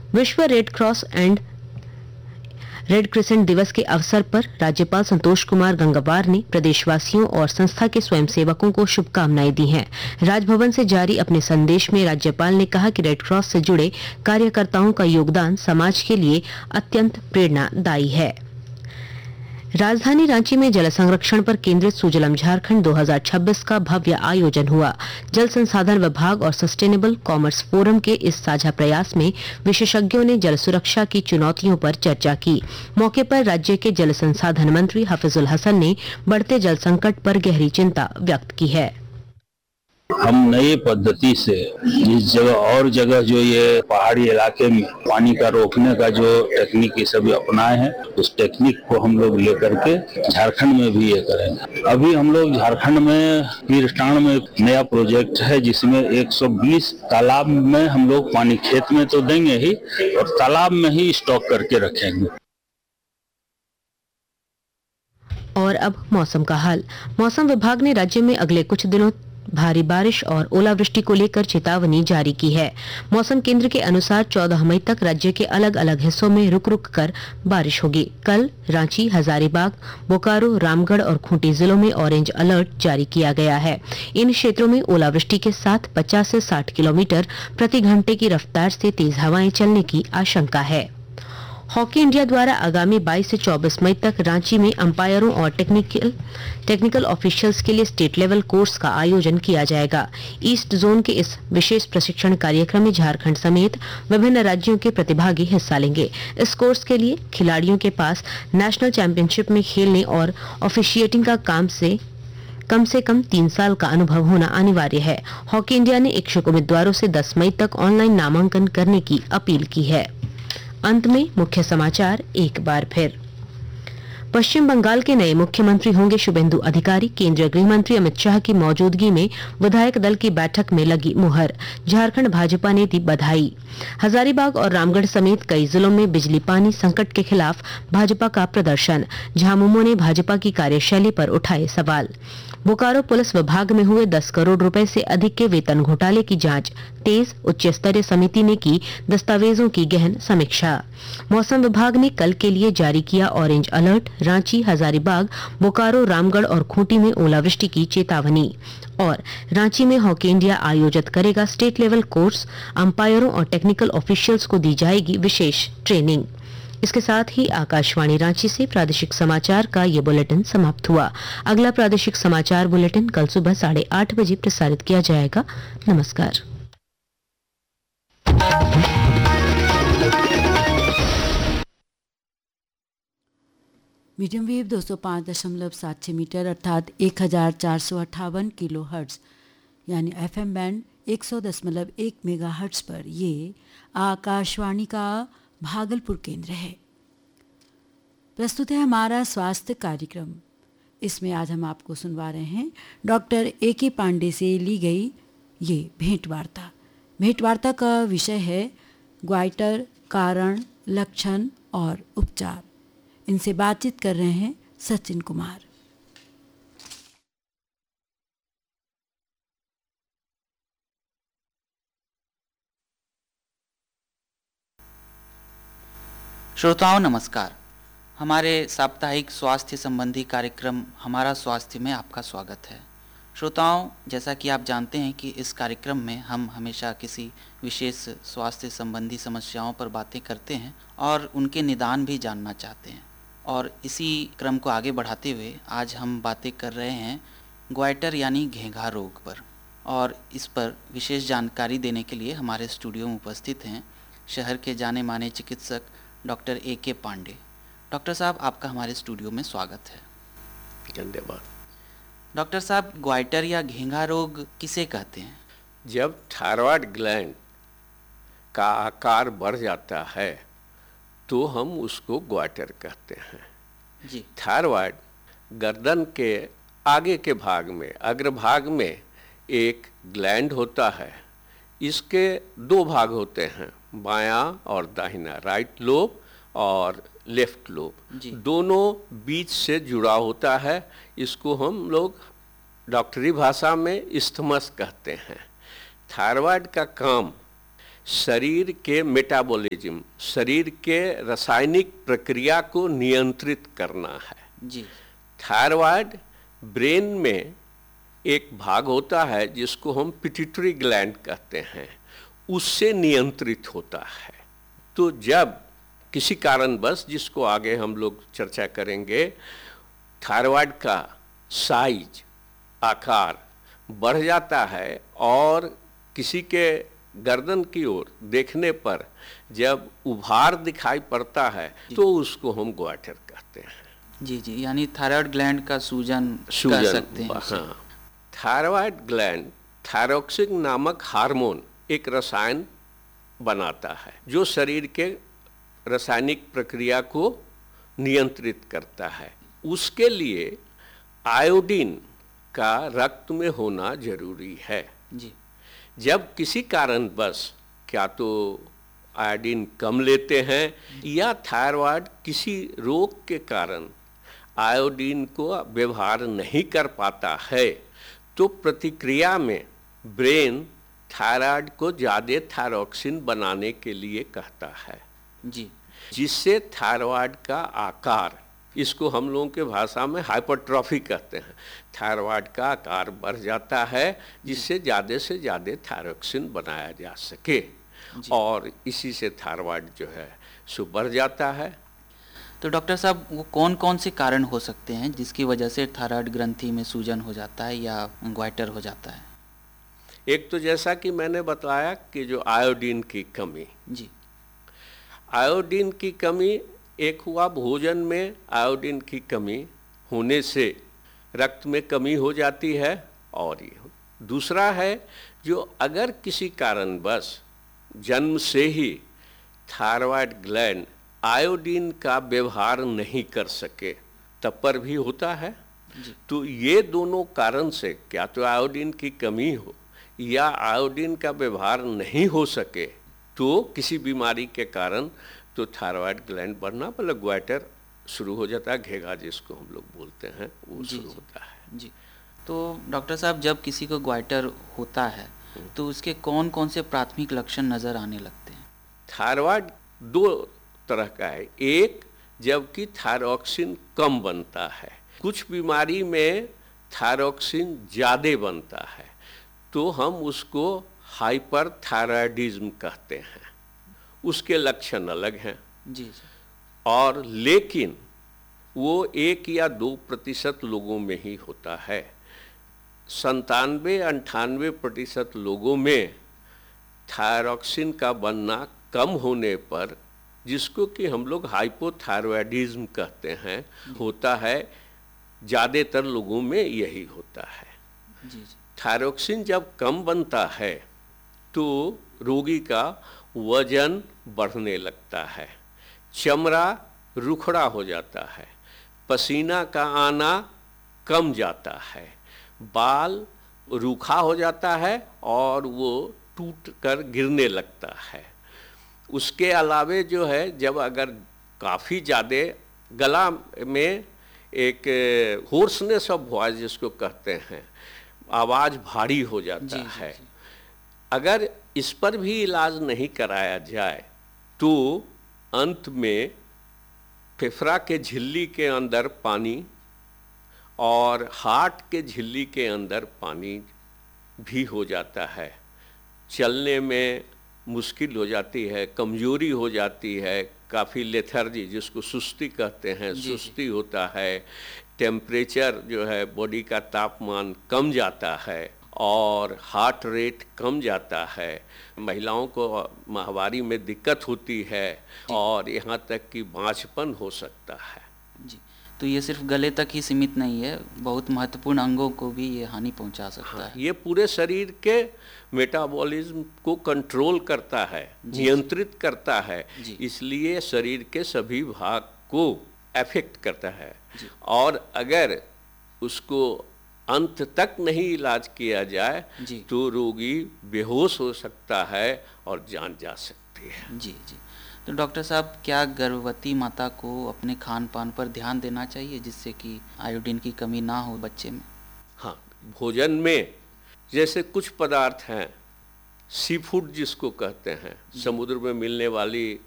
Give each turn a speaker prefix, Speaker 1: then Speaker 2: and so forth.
Speaker 1: विश्व red cross and red crescent दिवस के अवसर पर राज्यपाल संतोष कुमार गंगवार ने प्रदेशवासियों और संस्था के स्वयंसेवकों को शुभकामनाएं दी हैं। राजभवन से जारी अपने संदेश में राज्यपाल ने कहा कि रेड क्रॉस से जुड़े कार्यकर्ताओं का योगदान समाज के लिए अत्यंत प्रेरणादायी है। राजधानी रांची में जल संरक्षण पर केंद्रित सुजलम झारखंड 2026 का भव्य आयोजन हुआ। जल संसाधन विभाग और सस्टेनेबल कॉमर्स फोरम के इस साझा प्रयास में विशेषज्ञों ने जल सुरक्षा की चुनौतियों पर चर्चा की। मौके पर राज्य के जल संसाधन मंत्री हफीजुल हसन ने बढ़ते जल संकट पर गहरी चिंता व्यक्त की है।
Speaker 2: हम नई पद्धति से जिस जगह और जगह जो ये पहाड़ी इलाके में पानी का रोकने का जो टेक्निक ये सभी अपनाए हैं, उस टेक्निक को हम लोग लेकर के झारखंड में भी ये करेंगे। अभी हम लोग झारखंड में पीरटांड में एक नया प्रोजेक्ट है जिसमें 120 तालाब में हम लोग पानी खेत में तो देंगे ही और तालाब में ही स्टॉक करके रखेंगे।
Speaker 1: और अब मौसम का हाल। मौसम विभाग ने राज्य में अगले कुछ दिनों भारी बारिश और ओलावृष्टि को लेकर चेतावनी जारी की है। मौसम केंद्र के अनुसार 14 मई तक राज्य के अलग अलग हिस्सों में रुक रुक कर बारिश होगी। कल रांची, हजारीबाग, बोकारो, रामगढ़ और खूंटी जिलों में ऑरेंज अलर्ट जारी किया गया है। इन क्षेत्रों में ओलावृष्टि के साथ 50 से 60 किलोमीटर प्रति घंटे की रफ्तार से तेज हवाएं चलने की आशंका है। हॉकी इंडिया द्वारा आगामी 22 से 24 मई तक रांची में अंपायरों और टेक्निकल ऑफिशियल्स के लिए स्टेट लेवल कोर्स का आयोजन किया जाएगा। ईस्ट जोन के इस विशेष प्रशिक्षण कार्यक्रम में झारखंड समेत विभिन्न राज्यों के प्रतिभागी हिस्सा लेंगे। इस कोर्स के लिए खिलाड़ियों के पास नेशनल चैंपियनशिप में खेलने और ऑफिशिएटिंग का कम से कम 3 साल का अनुभव होना अनिवार्य है। हॉकी इंडिया ने इच्छुक उम्मीदवारों से 10 मई तक ऑनलाइन नामांकन करने की अपील की है। अंत में मुख्य समाचार एक बार फिर। पश्चिम बंगाल के नए मुख्यमंत्री होंगे शुभेंदु अधिकारी। केंद्रीय गृह मंत्री अमित शाह की मौजूदगी में विधायक दल की बैठक में लगी मुहर। झारखंड भाजपा ने दी बधाई। हजारीबाग और रामगढ़ समेत कई जिलों में बिजली पानी संकट के खिलाफ भाजपा का प्रदर्शन। झामुमो ने भाजपा की कार्यशैली पर उठाए सवाल। बोकारो पुलिस विभाग में हुए 10 करोड़ रुपए से अधिक के वेतन घोटाले की जांच तेज। उच्च स्तरीय समिति ने की दस्तावेजों की गहन समीक्षा। मौसम विभाग ने कल के लिए जारी किया ऑरेंज अलर्ट। रांची, हजारीबाग, बोकारो, रामगढ़ और खूंटी में ओलावृष्टि की चेतावनी। और रांची में हॉकी इंडिया आयोजित करेगा स्टेट लेवल कोर्स। अंपायरों और टेक्निकल ऑफिशियल्स को दी जाएगी विशेष ट्रेनिंग। इसके साथ ही आकाशवाणी रांची से प्रादेशिक समाचार का ये बुलेटिन समाप्त हुआ। अगला प्रादेशिक समाचार बुलेटिन कल सुबह 8:30 बजे प्रसारित किया जाएगा। नमस्कार।
Speaker 3: मीडियम वेव 205.76 मीटर अर्थात 1458 किलो हर्ट्ज यानी एफएम बैंड 100.1 मेगा हर्ट्ज पर ये आकाशवाणी का भागलपुर केंद्र है। प्रस्तुत है हमारा स्वास्थ्य कार्यक्रम। इसमें आज हम आपको सुनवा रहे हैं डॉक्टर ए.के. पांडे से ली गई ये भेंटवार्ता का विषय है ग्वाइटर, कारण, लक्षण और उपचार। इनसे बातचीत कर रहे हैं सचिन कुमार।
Speaker 4: श्रोताओं नमस्कार। हमारे साप्ताहिक स्वास्थ्य संबंधी कार्यक्रम हमारा स्वास्थ्य में आपका स्वागत है। श्रोताओं, जैसा कि आप जानते हैं कि इस कार्यक्रम में हम हमेशा किसी विशेष स्वास्थ्य संबंधी समस्याओं पर बातें करते हैं और उनके निदान भी जानना चाहते हैं। और इसी क्रम को आगे बढ़ाते हुए आज हम बातें कर रहे हैं ग्वाइटर यानी घेंघा रोग पर। और इस पर विशेष जानकारी देने के लिए हमारे स्टूडियो में उपस्थित हैं शहर के जाने माने चिकित्सक डॉक्टर ए.के. पांडे। डॉक्टर साहब, आपका हमारे स्टूडियो में स्वागत है।
Speaker 5: धन्यवाद।
Speaker 4: डॉक्टर साहब, ग्वाइटर या घेंघा रोग किसे कहते हैं?
Speaker 5: जब थायराइड ग्लैंड का आकार बढ़ जाता है तो हम उसको ग्वाइटर कहते हैं
Speaker 4: जी।
Speaker 5: थायराइड गर्दन के आगे के भाग में, अग्रभाग में एक ग्लैंड होता है। इसके 2 भाग होते हैं, बायां और दाहिना, राइट लोब और लेफ्ट लोब। दोनों बीच से जुड़ा होता है। इसको हम लोग डॉक्टरी भाषा में इस्थमस कहते हैं। थायराइड का काम शरीर के मेटाबॉलिज्म, शरीर के रासायनिक प्रक्रिया को नियंत्रित करना है।
Speaker 4: जी।
Speaker 5: थायराइड ब्रेन में एक भाग होता है जिसको हम पिट्यूटरी ग्लैंड कहते हैं, उससे नियंत्रित होता है। तो जब किसी कारणवश, जिसको आगे हम लोग चर्चा करेंगे, थायराइड का साइज, आकार बढ़ जाता है और किसी के गर्दन की ओर देखने पर जब उभार दिखाई पड़ता है तो उसको हम ग्वाइटर कहते हैं।
Speaker 4: जी जी, यानी थायराइड ग्लैंड का सूजन कह सकते हैं।
Speaker 5: हाँ, थायराइड ग्लैंड थायरोक्सिन नामक हार्मोन एक रसायन बनाता है जो शरीर के रासायनिक प्रक्रिया को नियंत्रित करता है। उसके लिए आयोडीन का रक्त में होना जरूरी है।
Speaker 4: जी।
Speaker 5: जब किसी कारणवश क्या तो आयोडीन कम लेते हैं या थायराइड किसी रोग के कारण आयोडीन को व्यवहार नहीं कर पाता है तो प्रतिक्रिया में ब्रेन थायराइड को ज़्यादा थायरोक्सिन बनाने के लिए कहता है।
Speaker 4: जी।
Speaker 5: जिससे थायराइड का आकार, इसको हम लोगों के भाषा में हाइपरट्रॉफी कहते हैं, थायराइड का आकार बढ़ जाता है जिससे ज़्यादा से ज़्यादा थायरोक्सिन बनाया जा सके और इसी से थायराइड जो है सो बढ़ जाता है।
Speaker 4: तो डॉक्टर साहब, वो कौन कौन से कारण हो सकते हैं जिसकी वजह से थायराइड ग्रंथि में सूजन हो जाता है या ग्वाइटर हो जाता है?
Speaker 5: एक तो जैसा कि मैंने बताया कि जो आयोडीन की कमी,
Speaker 4: जी।
Speaker 5: आयोडीन की कमी एक हुआ, भोजन में आयोडीन की कमी होने से रक्त में कमी हो जाती है। और ये दूसरा है जो अगर किसी कारणवश जन्म से ही थायराइड ग्लैंड आयोडीन का व्यवहार नहीं कर सके तब पर भी होता है। तो ये दोनों कारण से, क्या तो आयोडीन की कमी हो या आयोडीन का व्यवहार नहीं हो सके, तो किसी बीमारी के कारण तो थायराइड ग्लैंड बढ़ना, मतलब ग्वाइटर शुरू हो जाता है, घेगा जिसको हम लोग बोलते हैं, वो शुरू होता है।
Speaker 4: जी। तो डॉक्टर साहब, जब किसी को ग्वाइटर होता है तो उसके कौन कौन से प्राथमिक लक्षण नज़र आने लगते हैं?
Speaker 5: थायराइड दो तरह का है। एक, जबकि थायरोक्सिन कम बनता है, कुछ बीमारी में थायरोक्सिन ज़्यादा बनता है तो हम उसको हाइपरथायराइडिज्म कहते हैं, उसके लक्षण अलग हैं।
Speaker 4: जी जी।
Speaker 5: और लेकिन वो 1 या 2% लोगों में ही होता है। 97-98% लोगों में थायरोक्सिन का बनना कम होने पर, जिसको कि हम लोग हाइपोथायरॉयडिज्म कहते हैं, होता है। ज़्यादातर लोगों में यही होता है।
Speaker 4: जी जी।
Speaker 5: थायरोक्सिन जब कम बनता है तो रोगी का वजन बढ़ने लगता है, चमड़ा रुखड़ा हो जाता है, पसीना का आना कम जाता है, बाल रूखा हो जाता है और वो टूट कर गिरने लगता है। उसके अलावे जो है, जब अगर काफ़ी ज़्यादा गला में एक होर्सनेस ऑफ वॉइस जिसको कहते हैं, आवाज़ भारी हो जाता है, अगर इस पर भी इलाज नहीं कराया जाए तो अंत में फेफड़ा के झिल्ली के अंदर पानी और हार्ट के झिल्ली के अंदर पानी भी हो जाता है, चलने में मुश्किल हो जाती है, कमजोरी हो जाती है, काफ़ी लेथर्जी जिसको सुस्ती कहते हैं, सुस्ती होता है, टेम्परेचर जो है बॉडी का तापमान कम जाता है और हार्ट रेट कम जाता है, महिलाओं को माहवारी में दिक्कत होती है और यहाँ तक कि बांझपन हो सकता है।
Speaker 4: जी। तो ये सिर्फ गले तक ही सीमित नहीं है, बहुत महत्वपूर्ण अंगों को भी ये हानि पहुंचा सकता है।
Speaker 5: ये पूरे शरीर के मेटाबॉलिज्म को कंट्रोल करता है, नियंत्रित करता है, इसलिए शरीर के सभी भाग को अफेक्ट करता है। और अगर उसको अंत तक नहीं इलाज किया जाए तो रोगी बेहोश हो सकता है और जान जा सकती है।
Speaker 4: जी जी। तो डॉक्टर साहब, क्या गर्भवती माता को अपने खान पान पर ध्यान देना चाहिए जिससे कि आयोडीन की कमी ना हो बच्चे में?
Speaker 5: हाँ, भोजन में जैसे कुछ पदार्थ हैं सी फूड जिसको कहते हैं, समुद्र में मिलने वाली